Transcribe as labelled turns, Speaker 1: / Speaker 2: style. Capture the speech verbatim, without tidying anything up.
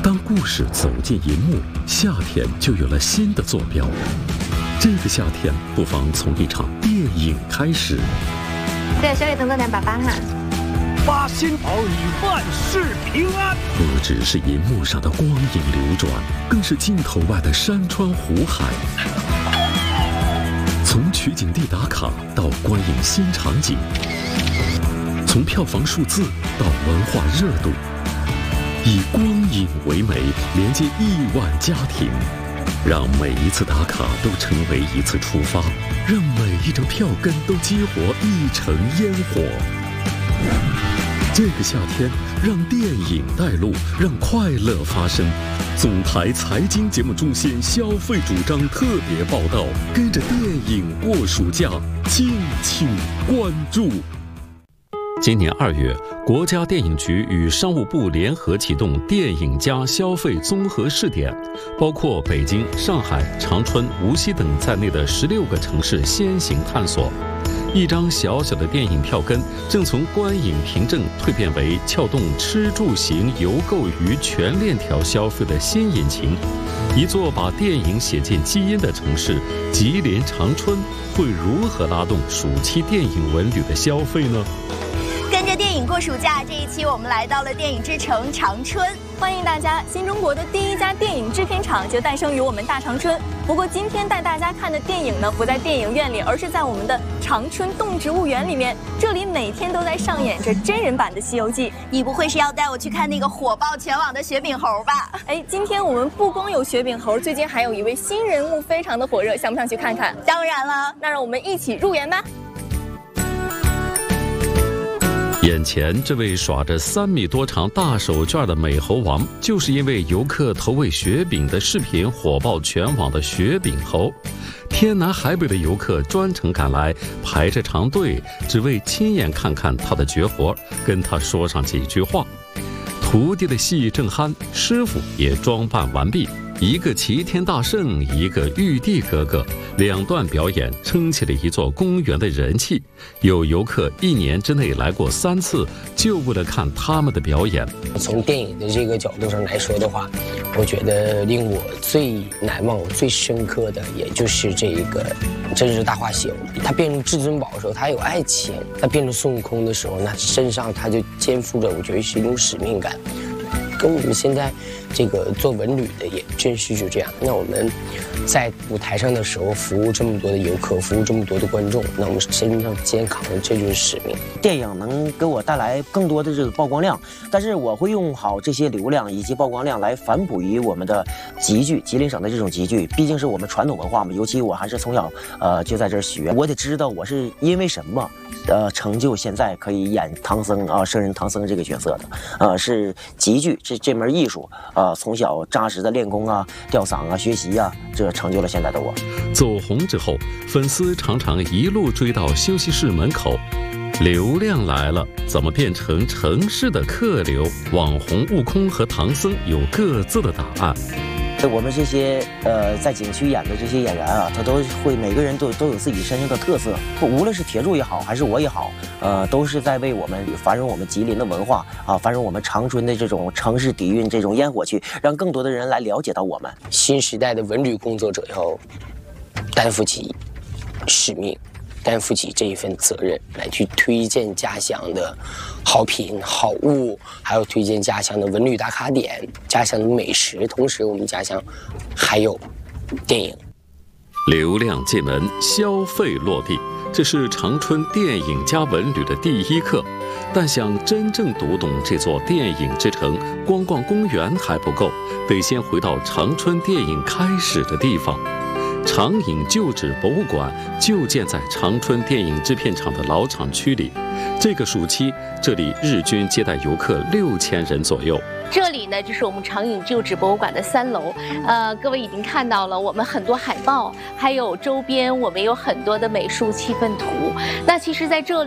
Speaker 1: 当故事走进银幕，夏天就有了新的坐标。这个夏天，不妨从一场电影开始。
Speaker 2: 对，小雨等等点爸爸哈。
Speaker 3: 八仙儿女万事平安。
Speaker 1: 不只是银幕上的光影流转，更是镜头外的山川湖海。从取景地打卡到观影新场景，从票房数字到文化热度，以光影为媒，连接亿万家庭，让每一次打卡都成为一次出发，让每一张票根都激活一城烟火。这个夏天，让电影带路，让快乐发生。总台财经节目中心消费主张特别报道，跟着电影过暑假，敬请关注。今年二月，国家电影局与商务部联合启动电影加消费综合试点，包括北京、上海、长春、无锡等在内的十六个城市先行探索。一张小小的电影票根正从观影凭证蜕变为撬动吃住行游购于全链条消费的新引擎。一座把电影写进基因的城市吉林长春，会如何拉动暑期电影文旅的消费呢？
Speaker 4: 跟着电影过暑假，这一期我们来到了电影之城长春，
Speaker 5: 欢迎大家！新中国的第一家电影制片厂就诞生于我们大长春。不过今天带大家看的电影呢，不在电影院里，而是在我们的长春动植物园里面。这里每天都在上演着真人版的《西游记》。
Speaker 4: 你不会是要带我去看那个火爆全网的雪饼猴吧？
Speaker 5: 哎，今天我们不光有雪饼猴，最近还有一位新人物非常的火热，想不想去看看？
Speaker 4: 当然了，
Speaker 5: 那让我们一起入园吧。
Speaker 1: 眼前这位耍着三米多长大手绢的美猴王，就是因为游客投喂雪饼的视频火爆全网的雪饼猴。天南海北的游客专程赶来，排着长队，只为亲眼看看他的绝活，跟他说上几句话。徒弟的戏正酣，师傅也装扮完毕，一个齐天大圣，一个玉帝哥哥，两段表演撑起了一座公园的人气。有游客一年之内来过三次，就为了看他们的表演。
Speaker 6: 从电影的这个角度上来说的话，我觉得令我最难忘、最深刻的，也就是这个《真实大话西游》。他变成至尊宝的时候，他有爱情；他变成孙悟空的时候，那身上他就肩负着，我觉得是一种使命感。跟我们现在这个做文旅的也真是就这样。那我们在舞台上的时候，服务这么多的游客，服务这么多的观众，那我们身上肩扛的这就是使命。
Speaker 7: 电影能给我带来更多的这个曝光量，但是我会用好这些流量以及曝光量来反哺于我们的集剧，吉林省的这种集剧，毕竟是我们传统文化嘛。尤其我还是从小呃就在这儿学，我得知道我是因为什么。呃，成就现在可以演唐僧啊，圣人唐僧这个角色的，呃，是集剧这这门艺术啊、呃，从小扎实的练功啊、吊嗓啊、学习啊，这成就了现在的我。
Speaker 1: 走红之后，粉丝常常一路追到休息室门口。流量来了，怎么变成城市的客流？网红悟空和唐僧有各自的答案。
Speaker 7: 我们这些呃在景区演的这些演员啊，他都会每个人都都有自己身上的特色，无论是铁柱也好，还是我也好，呃，都是在为我们繁荣我们吉林的文化啊，繁荣我们长春的这种城市底蕴这种烟火气，让更多的人来了解到我们。
Speaker 6: 新时代的文旅工作者要担负起使命，担负起这一份责任，来去推荐家乡的好品好物，还有推荐家乡的文旅打卡点、家乡的美食。同时，我们家乡还有电影。
Speaker 1: 流量进门，消费落地，这是长春电影加文旅的第一课。但想真正读懂这座电影之城，光逛公园还不够，得先回到长春电影开始的地方。长影旧址博物馆就建在长春电影制片厂的老厂区里。这个暑期，这里日均接待游客六千人左右。
Speaker 2: 这里呢，就是我们长影旧址博物馆的三楼。呃，各位已经看到了，我们很多海报，还有周边，我们有很多的美术气氛图。那其实在这里。